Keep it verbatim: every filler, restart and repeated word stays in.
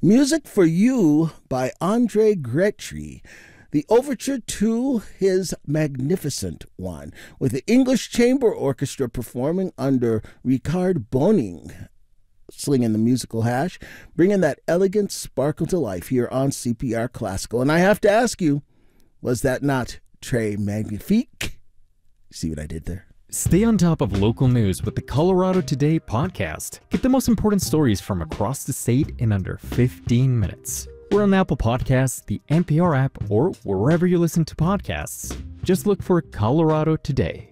Music for You by Andre Gretry, the overture to his Magnificent One, with the English Chamber Orchestra performing under Richard Boning, slinging the musical hash, bringing that elegant sparkle to life here on C P R Classical. And I have to ask you, was that not Très Magnifique? See what I did there? Stay on top of local news with the Colorado Today podcast. Get the most important stories from across the state in under fifteen minutes. We're on Apple Podcasts, the N P R app, or wherever you listen to podcasts. Just look for Colorado Today.